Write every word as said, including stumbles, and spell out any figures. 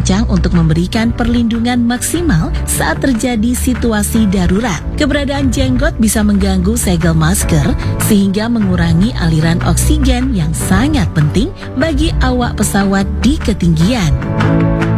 dirancang untuk memberikan perlindungan maksimal saat terjadi situasi darurat. Keberadaan jenggot bisa mengganggu segel masker sehingga mengurangi aliran oksigen yang sangat penting bagi awak pesawat di ketinggian.